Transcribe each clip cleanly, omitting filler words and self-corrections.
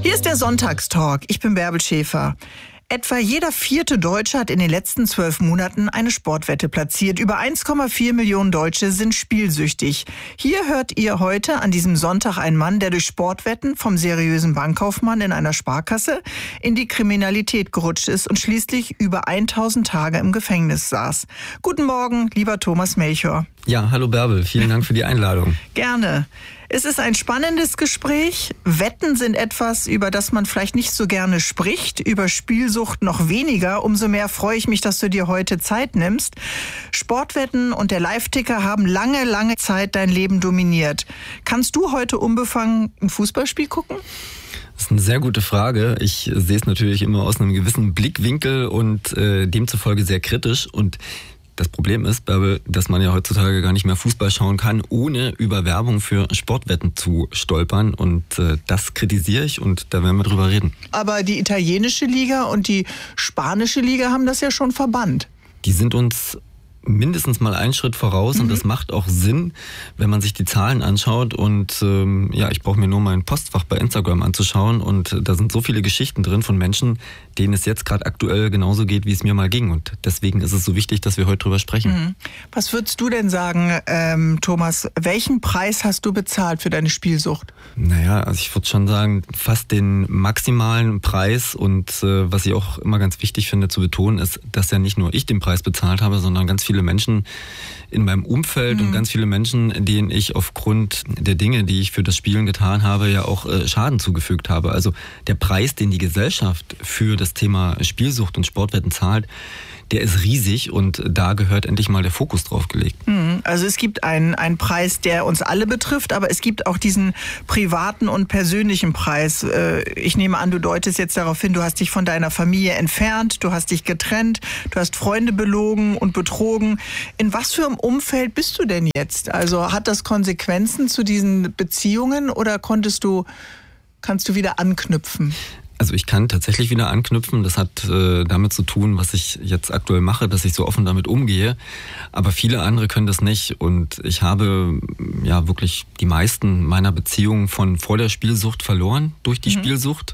Hier ist der Sonntagstalk. Ich bin Bärbel Schäfer. Etwa jeder 4. Deutsche hat in den letzten 12 Monaten eine Sportwette platziert. Über 1,4 Millionen Deutsche sind spielsüchtig. Hier hört ihr heute an diesem Sonntag einen Mann, der durch Sportwetten vom seriösen Bankkaufmann in einer Sparkasse in die Kriminalität gerutscht ist und schließlich über 1000 Tage im Gefängnis saß. Guten Morgen, lieber Thomas Melchior. Ja, hallo Bärbel, vielen Dank für die Einladung. Gerne. Es ist ein spannendes Gespräch. Wetten sind etwas, über das man vielleicht nicht so gerne spricht, über Spielsucht noch weniger. Umso mehr freue ich mich, dass du dir heute Zeit nimmst. Sportwetten und der Live-Ticker haben lange Zeit dein Leben dominiert. Kannst du heute unbefangen ein Fußballspiel gucken? Das ist eine sehr gute Frage. Ich sehe es natürlich immer aus einem gewissen Blickwinkel und demzufolge sehr kritisch. Und das Problem ist, Bärbel, dass man ja heutzutage gar nicht mehr Fußball schauen kann, ohne über Werbung für Sportwetten zu stolpern. Und das kritisiere ich und da werden wir drüber reden. Aber die italienische Liga und die spanische Liga haben das ja schon verbannt. Die sind uns mindestens mal einen Schritt voraus und das macht auch Sinn, wenn man sich die Zahlen anschaut und ich brauche mir nur mein Postfach bei Instagram anzuschauen und da sind so viele Geschichten drin von Menschen, denen es jetzt gerade aktuell genauso geht, wie es mir mal ging und deswegen ist es so wichtig, dass wir heute drüber sprechen. Was würdest du denn sagen, Thomas, welchen Preis hast du bezahlt für deine Spielsucht? Naja, also ich würde schon sagen, fast den maximalen Preis und was ich auch immer ganz wichtig finde zu betonen, ist, dass ja nicht nur ich den Preis bezahlt habe, sondern ganz viele Menschen in meinem Umfeld und ganz viele Menschen, denen ich aufgrund der Dinge, die ich für das Spielen getan habe, ja auch Schaden zugefügt habe. Also der Preis, den die Gesellschaft für das Thema Spielsucht und Sportwetten zahlt, der ist riesig und da gehört endlich mal der Fokus drauf gelegt. Also es gibt einen Preis, der uns alle betrifft, aber es gibt auch diesen privaten und persönlichen Preis. Ich nehme an, du deutest jetzt darauf hin, du hast dich von deiner Familie entfernt, du hast dich getrennt, du hast Freunde belogen und betrogen. In was für einem Umfeld bist du denn jetzt? Also hat das Konsequenzen zu diesen Beziehungen oder kannst du wieder anknüpfen? Also ich kann tatsächlich wieder anknüpfen. Das hat damit zu tun, was ich jetzt aktuell mache, dass ich so offen damit umgehe. Aber viele andere können das nicht. Und ich habe ja wirklich die meisten meiner Beziehungen von vor der Spielsucht verloren durch die Spielsucht.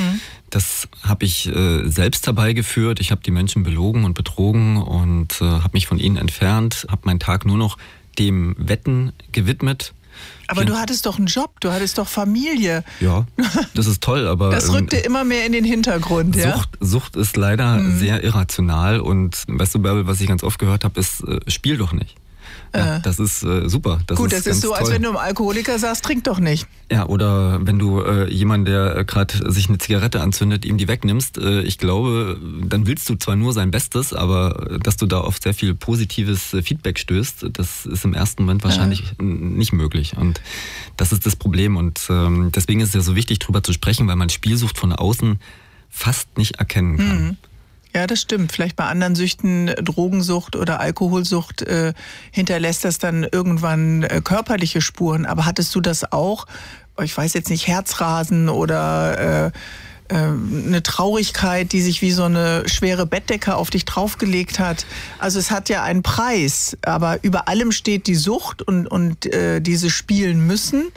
Das habe ich selbst herbeigeführt. Ich habe die Menschen belogen und betrogen und habe mich von ihnen entfernt, habe meinen Tag nur noch dem Wetten gewidmet. Aber du hattest doch einen Job, du hattest doch Familie. Ja, das ist toll, aber das rückte immer mehr in den Hintergrund, ja? Sucht ist leider sehr irrational und weißt du, Bärbel, was ich ganz oft gehört habe, ist, spiel doch nicht. Ja, das ist super. Das ist so, toll. als wenn du einem Alkoholiker sagst, trink doch nicht. Ja, oder wenn du jemanden, der gerade sich eine Zigarette anzündet, ihm die wegnimmst, ich glaube, dann willst du zwar nur sein Bestes, aber dass du da auf sehr viel positives Feedback stößt, das ist im ersten Moment wahrscheinlich nicht möglich. Und das ist das Problem. Und deswegen ist es ja so wichtig, drüber zu sprechen, weil man Spielsucht von außen fast nicht erkennen kann. Ja, das stimmt. Vielleicht bei anderen Süchten, Drogensucht oder Alkoholsucht, hinterlässt das dann irgendwann körperliche Spuren. Aber hattest du das auch? Ich weiß jetzt nicht, Herzrasen oder eine Traurigkeit, die sich wie so eine schwere Bettdecke auf dich draufgelegt hat. Also es hat ja einen Preis, aber über allem steht die Sucht und diese spielen müssen.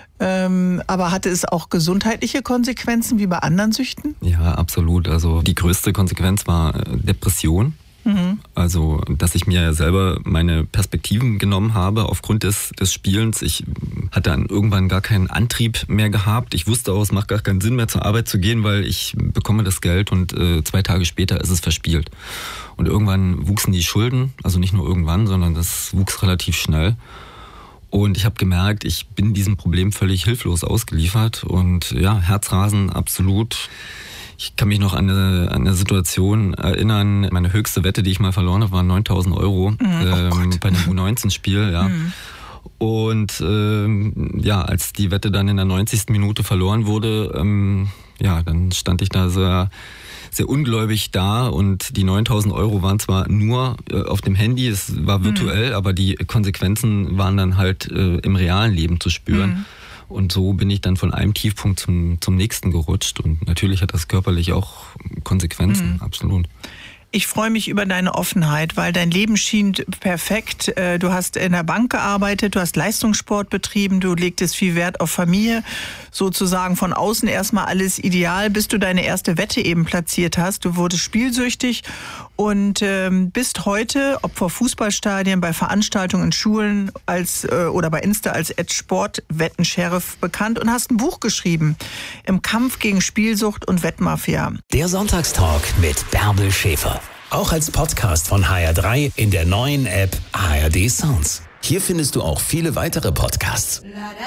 Aber hatte es auch gesundheitliche Konsequenzen wie bei anderen Süchten? Ja, absolut. Also die größte Konsequenz war Depression. Also, dass ich mir ja selber meine Perspektiven genommen habe aufgrund des Spielens. Ich hatte dann irgendwann gar keinen Antrieb mehr gehabt. Ich wusste auch, es macht gar keinen Sinn mehr zur Arbeit zu gehen, weil ich bekomme das Geld und 2 Tage später ist es verspielt. Und irgendwann wuchsen die Schulden, also nicht nur irgendwann, sondern das wuchs relativ schnell. Und ich habe gemerkt, ich bin diesem Problem völlig hilflos ausgeliefert und ja, Herzrasen absolut. Ich kann mich noch an eine Situation erinnern, meine höchste Wette, die ich mal verloren habe, waren 9.000 Euro bei einem U19-Spiel. Ja. Und als die Wette dann in der 90. Minute verloren wurde, dann stand ich da sehr ungläubig da und die 9.000 Euro waren zwar nur auf dem Handy, es war virtuell, aber die Konsequenzen waren dann halt im realen Leben zu spüren. Und so bin ich dann von einem Tiefpunkt zum nächsten gerutscht und natürlich hat das körperlich auch Konsequenzen, absolut. Ich freue mich über deine Offenheit, weil dein Leben schien perfekt. Du hast in der Bank gearbeitet, du hast Leistungssport betrieben, du legtest viel Wert auf Familie, sozusagen von außen erstmal alles ideal, bis du deine erste Wette eben platziert hast. Du wurdest spielsüchtig und bist heute, ob vor Fußballstadien, bei Veranstaltungen in Schulen oder bei Insta als Sportwetten-Sheriff bekannt und hast ein Buch geschrieben im Kampf gegen Spielsucht und Wettmafia. Der Sonntagstalk mit Bärbel Schäfer. Auch als Podcast von HR3 in der neuen App ARD Sounds. Hier findest du auch viele weitere Podcasts.